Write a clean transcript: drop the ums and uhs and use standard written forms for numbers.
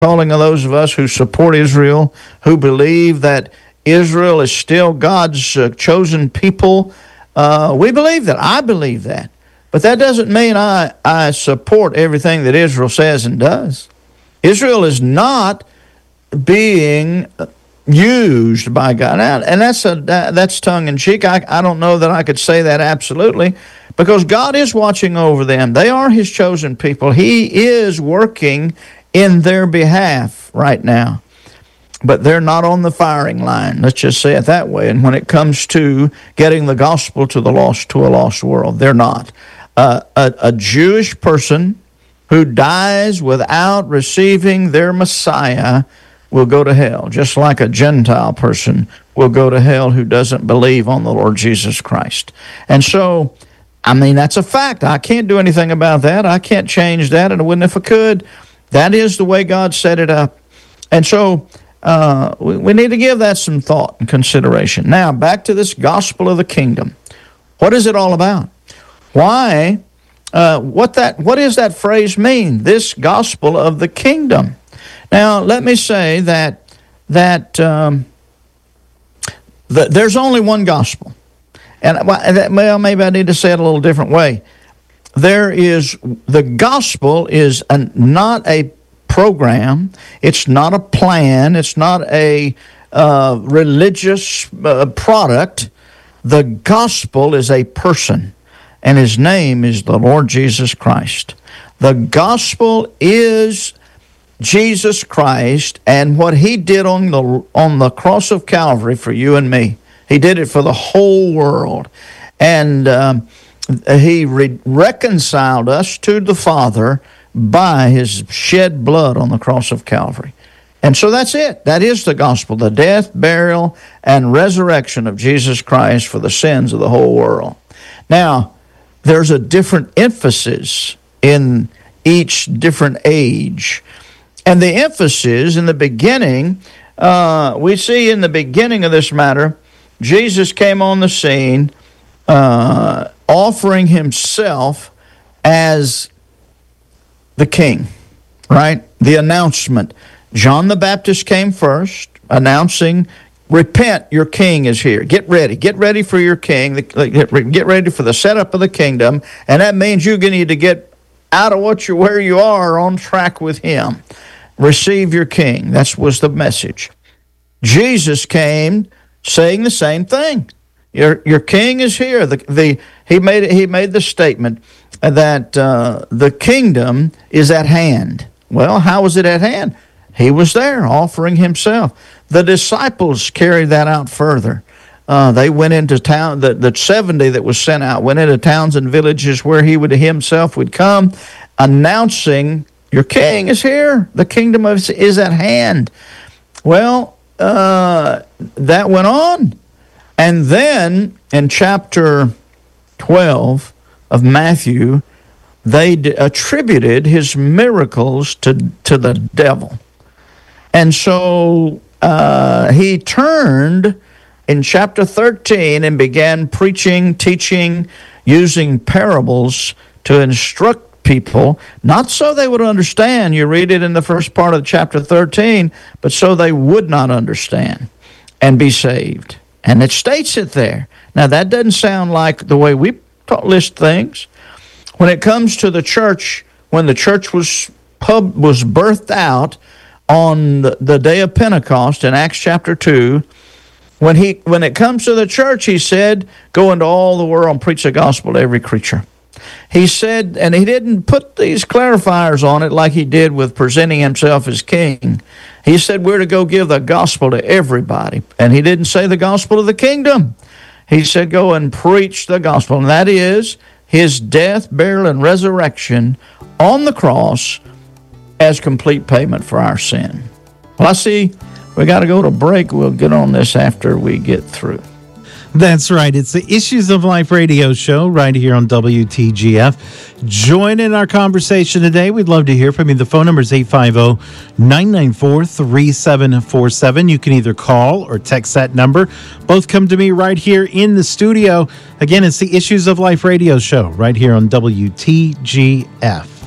calling those of us who support Israel, who believe that Israel is still God's chosen people. We believe that. I believe that. But that doesn't mean I support everything that Israel says and does. Israel is not being used by God. And that's tongue-in-cheek. I don't know that I could say that absolutely, because God is watching over them. They are His chosen people. He is working in their behalf right now. But they're not on the firing line. Let's just say it that way. And when it comes to getting the gospel to a lost world, they're not. A Jewish person who dies without receiving their Messiah will go to hell, just like a Gentile person will go to hell who doesn't believe on the Lord Jesus Christ. And so, I mean, that's a fact. I can't do anything about that. I can't change that, and I wouldn't if I could. That is the way God set it up. And so, we need to give that some thought and consideration. Now, back to this gospel of the kingdom. What is it all about? Why? What does that phrase mean? This gospel of the kingdom. Now, let me say that there's only one gospel, and well, maybe I need to say it a little different way. The gospel is not a program. It's not a plan. It's not a religious product. The gospel is a person, and His name is the Lord Jesus Christ. The gospel is Jesus Christ and what He did on the cross of Calvary for you and me. He did it for the whole world. And He reconciled us to the Father by His shed blood on the cross of Calvary. And so that's it. That is the gospel, the death, burial, and resurrection of Jesus Christ for the sins of the whole world. Now, there's a different emphasis in each different age. And the emphasis in the beginning, we see in the beginning of this matter, Jesus came on the scene offering Himself as the King, right? The announcement. John the Baptist came first, announcing, repent, your King is here. Get ready for your King. Get ready for the setup of the kingdom. And that means you need to get out of where you are on track with Him. Receive your King. That was the message. Jesus came saying the same thing. Your King is here. He made the statement that the kingdom is at hand. Well, how was it at hand? He was there offering Himself. The disciples carried that out further. They went into town. The 70 that was sent out went into towns and villages where Himself would come, announcing, your King is here. The kingdom is at hand. Well, that went on. And then in chapter 12 of Matthew, they attributed His miracles to the devil. And so He turned in chapter 13 and began preaching, teaching, using parables to instruct people, not so they would understand. You read it in the first part of chapter 13, but so they would not understand and be saved. And it states it there. Now, that doesn't sound like the way we list things. When it comes to the church, when the church was birthed out on the day of Pentecost in Acts chapter 2, when it comes to the church, He said, go into all the world and preach the gospel to every creature. He said, and He didn't put these clarifiers on it like He did with presenting Himself as King. He said we're to go give the gospel to everybody. And He didn't say the gospel of the kingdom. He said go and preach the gospel. And that is His death, burial, and resurrection on the cross as complete payment for our sin. Well, I see we got to go to break. We'll get on this after we get through. That's right. It's the Issues of Life radio show right here on WTGF. Join in our conversation today. We'd love to hear from you. The phone number is 850-994-3747. You can either call or text that number. Both come to me right here in the studio. Again, it's the Issues of Life radio show right here on WTGF.